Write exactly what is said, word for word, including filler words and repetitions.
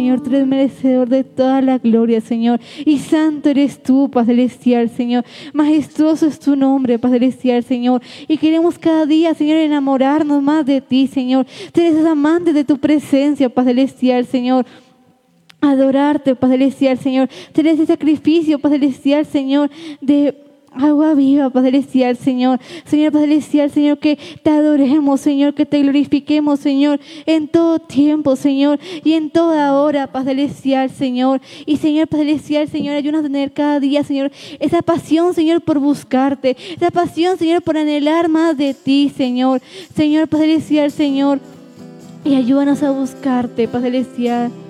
Señor, tú eres merecedor de toda la gloria, Señor. Y santo eres tú, Padre celestial, Señor. Majestuoso es tu nombre, Padre celestial, Señor. Y queremos cada día, Señor, enamorarnos más de ti, Señor. Tú eres amante de tu presencia, Padre celestial, Señor. Adorarte, Padre celestial, Señor. Tú eres el sacrificio, Padre celestial, Señor, de agua viva, Padre celestial, Señor. Señor, Padre celestial, Señor, que te adoremos, Señor, que te glorifiquemos, Señor, en todo tiempo, Señor, y en toda hora, Padre celestial, Señor. Y Señor, Padre celestial, Señor, ayúdanos a tener cada día, Señor, esa pasión, Señor, por buscarte, esa pasión, Señor, por anhelar más de ti, Señor. Señor, Padre celestial, Señor, y ayúdanos a buscarte, Padre celestial.